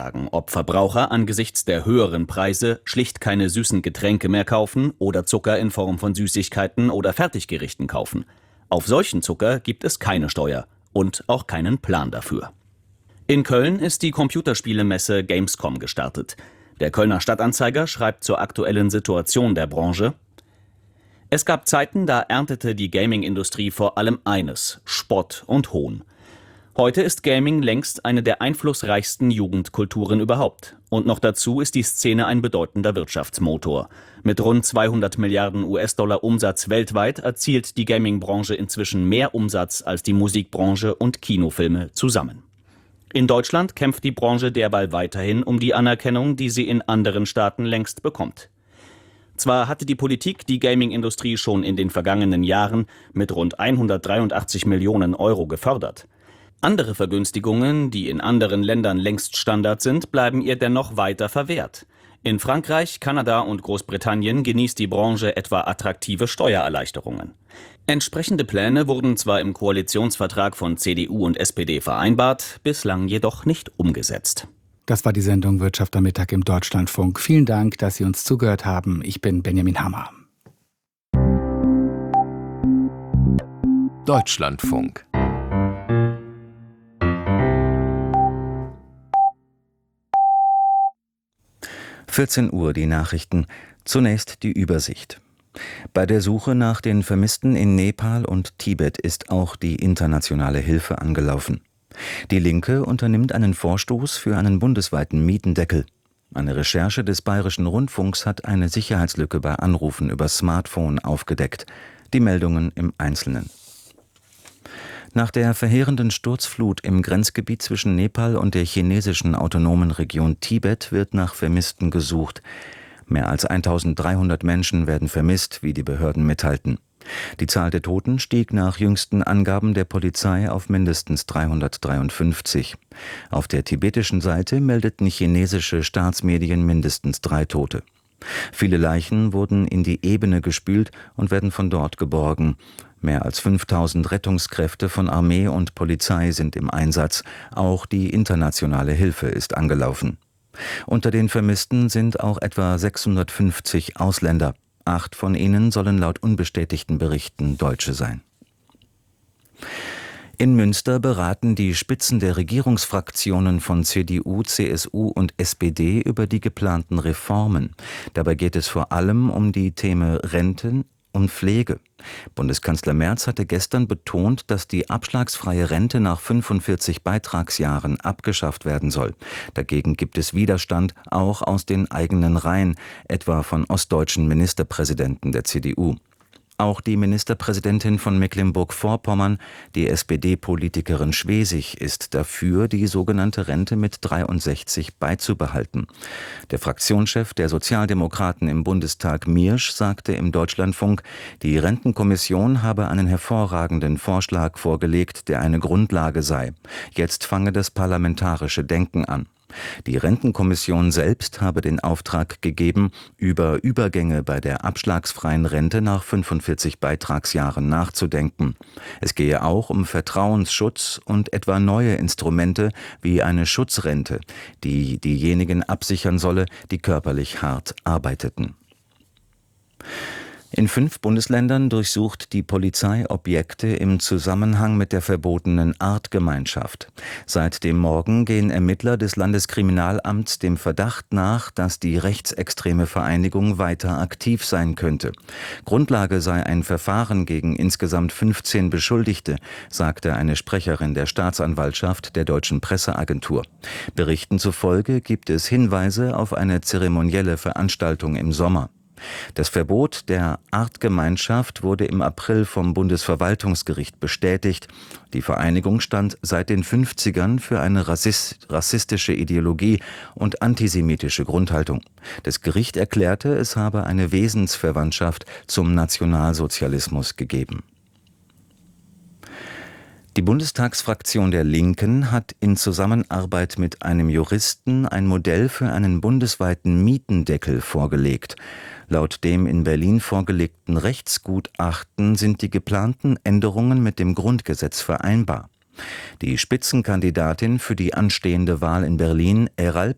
fragen, ob Verbraucher angesichts der höheren Preise schlicht keine süßen Getränke mehr kaufen oder Zucker in Form von Süßigkeiten oder Fertiggerichten kaufen. Auf solchen Zucker gibt es keine Steuer und auch keinen Plan dafür. In Köln ist die Computerspielemesse Gamescom gestartet. Der Kölner Stadtanzeiger schreibt zur aktuellen Situation der Branche: Es gab Zeiten, da erntete die Gaming-Industrie vor allem eines: Spott und Hohn. Heute ist Gaming längst eine der einflussreichsten Jugendkulturen überhaupt. Und noch dazu ist die Szene ein bedeutender Wirtschaftsmotor. Mit rund 200 Milliarden US-Dollar Umsatz weltweit erzielt die Gaming-Branche inzwischen mehr Umsatz als die Musikbranche und Kinofilme zusammen. In Deutschland kämpft die Branche derweil weiterhin um die Anerkennung, die sie in anderen Staaten längst bekommt. Zwar hatte die Politik die Gaming-Industrie schon in den vergangenen Jahren mit rund 183 Millionen Euro gefördert. Andere Vergünstigungen, die in anderen Ländern längst Standard sind, bleiben ihr dennoch weiter verwehrt. In Frankreich, Kanada und Großbritannien genießt die Branche etwa attraktive Steuererleichterungen. Entsprechende Pläne wurden zwar im Koalitionsvertrag von CDU und SPD vereinbart, bislang jedoch nicht umgesetzt. Das war die Sendung Wirtschaft am Mittag im Deutschlandfunk. Vielen Dank, dass Sie uns zugehört haben. Ich bin Benjamin Hammer. Deutschlandfunk. Uhr die Nachrichten. Zunächst die Übersicht. Bei der Suche nach den Vermissten in Nepal und Tibet ist auch die internationale Hilfe angelaufen. Die Linke unternimmt einen Vorstoß für einen bundesweiten Mietendeckel. Eine Recherche des Bayerischen Rundfunks hat eine Sicherheitslücke bei Anrufen über Smartphone aufgedeckt. Die Meldungen im Einzelnen. Nach der verheerenden Sturzflut im Grenzgebiet zwischen Nepal und der chinesischen autonomen Region Tibet wird nach Vermissten gesucht. Mehr als 1300 Menschen werden vermisst, wie die Behörden mitteilten. Die Zahl der Toten stieg nach jüngsten Angaben der Polizei auf mindestens 353. Auf der tibetischen Seite meldeten chinesische Staatsmedien mindestens 3 Tote. Viele Leichen wurden in die Ebene gespült und werden von dort geborgen. Mehr als 5000 Rettungskräfte von Armee und Polizei sind im Einsatz. Auch die internationale Hilfe ist angelaufen. Unter den Vermissten sind auch etwa 650 Ausländer. 8 von ihnen sollen laut unbestätigten Berichten Deutsche sein. In Münster beraten die Spitzen der Regierungsfraktionen von CDU, CSU und SPD über die geplanten Reformen. Dabei geht es vor allem um die Themen Renten und Pflege. Bundeskanzler Merz hatte gestern betont, dass die abschlagsfreie Rente nach 45 Beitragsjahren abgeschafft werden soll. Dagegen gibt es Widerstand, auch aus den eigenen Reihen, etwa von ostdeutschen Ministerpräsidenten der CDU. Auch die Ministerpräsidentin von Mecklenburg-Vorpommern, die SPD-Politikerin Schwesig, ist dafür, die sogenannte Rente mit 63 beizubehalten. Der Fraktionschef der Sozialdemokraten im Bundestag Miersch sagte im Deutschlandfunk, die Rentenkommission habe einen hervorragenden Vorschlag vorgelegt, der eine Grundlage sei. Jetzt fange das parlamentarische Denken an. Die Rentenkommission selbst habe den Auftrag gegeben, über Übergänge bei der abschlagsfreien Rente nach 45 Beitragsjahren nachzudenken. Es gehe auch um Vertrauensschutz und etwa neue Instrumente wie eine Schutzrente, die diejenigen absichern solle, die körperlich hart arbeiteten. In 5 Bundesländern durchsucht die Polizei Objekte im Zusammenhang mit der verbotenen Artgemeinschaft. Seit dem Morgen gehen Ermittler des Landeskriminalamts dem Verdacht nach, dass die rechtsextreme Vereinigung weiter aktiv sein könnte. Grundlage sei ein Verfahren gegen insgesamt 15 Beschuldigte, sagte eine Sprecherin der Staatsanwaltschaft der Deutschen Presseagentur. Berichten zufolge gibt es Hinweise auf eine zeremonielle Veranstaltung im Sommer. Das Verbot der Artgemeinschaft wurde im April vom Bundesverwaltungsgericht bestätigt. Die Vereinigung stand seit den 50ern für eine rassistische Ideologie und antisemitische Grundhaltung. Das Gericht erklärte, es habe eine Wesensverwandtschaft zum Nationalsozialismus gegeben. Die Bundestagsfraktion der Linken hat in Zusammenarbeit mit einem Juristen ein Modell für einen bundesweiten Mietendeckel vorgelegt. Laut dem in Berlin vorgelegten Rechtsgutachten sind die geplanten Änderungen mit dem Grundgesetz vereinbar. Die Spitzenkandidatin für die anstehende Wahl in Berlin, Eralp